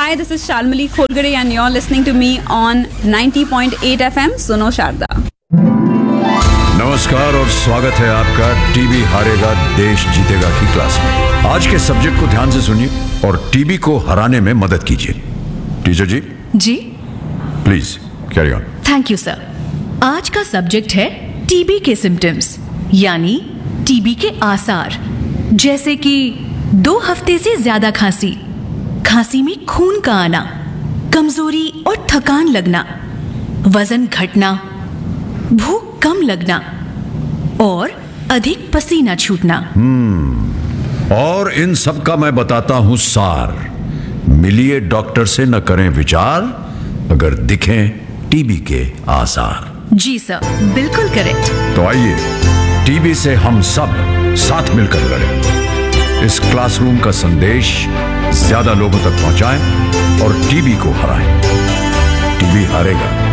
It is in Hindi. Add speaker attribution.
Speaker 1: Hi, this is Shalmali Kholgade and you're listening to me on 90.8 FM Suno Sharda.
Speaker 2: नमस्कार और स्वागत है आपका टीबी हारेगा देश जीतेगा की क्लास में। आज के सब्जेक्ट को ध्यान से सुनिए और टीबी को हराने में मदद कीजिए। Teacher ji
Speaker 3: ji
Speaker 2: please carry on.
Speaker 3: Thank you sir. आज का सब्जेक्ट है टीबी के सिम्टम्स यानी टीबी के आसार, जैसे कि 2 हफ्ते से ज्यादा खांसी, खांसी में खून का आना, कमजोरी और थकान लगना, वजन घटना, भूख कम लगना और अधिक पसीना छूटना।
Speaker 2: और इन सब का मैं बताता हूं सार। मिलिए डॉक्टर से, न करें विचार, अगर दिखें टीबी के आसार।
Speaker 3: जी सर, बिल्कुल करेक्ट।
Speaker 2: तो आइए टीबी से हम सब साथ मिलकर लड़ें। इस क्लासरूम का संदेश ज्यादा लोगों तक पहुंचाएं और टीबी को हराएं। टीबी हारेगा